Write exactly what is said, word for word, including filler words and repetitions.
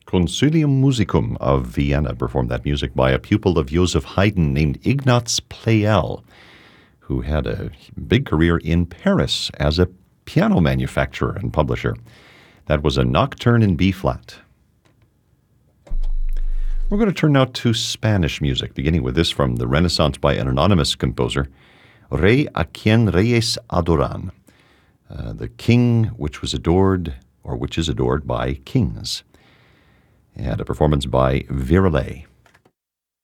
Consilium Musicum of Vienna performed that music by a pupil of Joseph Haydn named Ignaz Pleyel, who had a big career in Paris as a piano manufacturer and publisher. That was a Nocturne in B-flat. We're going to turn now to Spanish music, beginning with this from the Renaissance by an anonymous composer, Rey a quien reyes adoran, uh, the king which was adored, or which is adored by kings. And a performance by Virelai.